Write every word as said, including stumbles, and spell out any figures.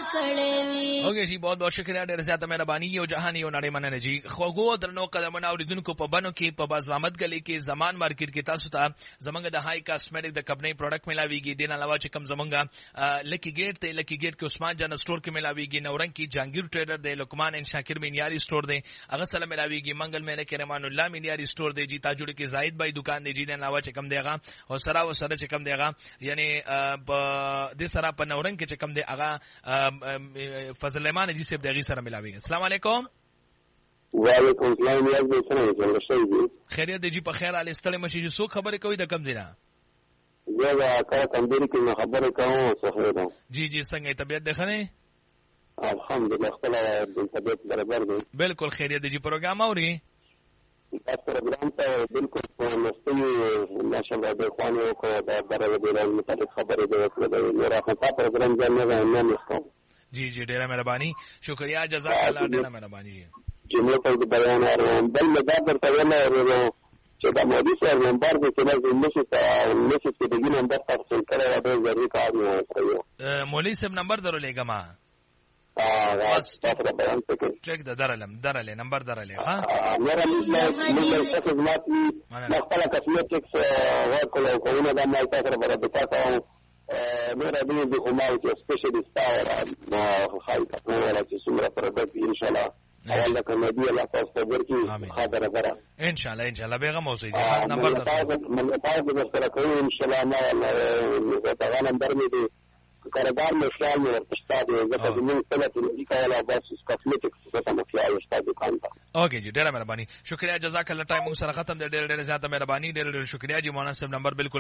اوکے جی बहुत बहुत शुक्रिया ډېر زیاته مهرباني یو جهانی یو نړۍ مننه جی خوګو درنو قدمونه اوریدونکو په بنو کې په بازوامت گلی کې زمان مارکیټ کې تاسو ته زمونږ د هاي کاسمیټک د کمپنی پروډکټ ملاويږي دین علاوه چې کم زمونږ لکی ګیټ ته لکی ګیټ کې عثمان جان سٹور کې ملاويږي نورنګ کې جانگیر ټریډر دی لقمان ان شاکر مینیاری سٹور دی هغه سره ملاويږي منګل مینه کې رحمان الله مینیاری سٹور دی جی تاجوړ کې زاهد بھائی دکان دی جی دین علاوه چې کم دیغه او سره او سره چې کم دیغه یعنی د سره په نورنګ کې چې کم دی هغه فضل الرحمن جی سے دغه سره ملاويږي السلام علیکم وعلیکم السلام یا څنګه څنګه خیریت دی جی په خیر ال استلم شي جو خبره کوي د کم دینا زه کا کمبیر کې خبره کوم څه خبره جی جی څنګه طبيعت ده خنه الحمدلله خپل د طبيعت برابر دی بالکل خیریت دی جی پروګرام اوري تاسو پروګرام ته بالکل مستوي ماشاءالله د خوانو کو د برابر دی متعلق خبره دی میرا خطا پروګرام ځنه نه نه جی جی ډیره مهرباني شکریا جزاک الله ډیره مهرباني چې مو په بیان اورم بل مدا پر تاونه ورو چې دا مودي سره نمبر کې چې لازم نشي ته نشي چې دغه نمبر تاسو کړه دا ضروري کار نه کوي مولوی صاحب نمبر درولېګه ما اه تاسو دا بیان وکړئ چیک د درلم درلې نمبر درلې ها مېرا موږ تاسو خدماتي خپل کسمت چې ورکول کوونه دا ما تاسو سره برابر مېرا دې د کومه چې سپیشلیست او خالق ولا چې څومره پروډکټ ان شاء الله الله کمدی الله تاسو ته ورکړي خبره غره ان شاء الله ان شاء الله بیغه موسی دي نمبر درته من تاسو د سره کوي ان شاء الله ما الله دا نمبر مې دي کارګار مې خیال مې ورپښتا دي ځکه چې موږ څنګه چې کاله بس کاسمیټکس څه مو خیال ورستا دکان ته اوکے جی ډیره مهرباني شکریا جزاک الله ټایم سره ختم دی ډیره ډیره زیاته مهرباني ډیره ډیره شکریا جی مولانا صاحب نمبر بالکل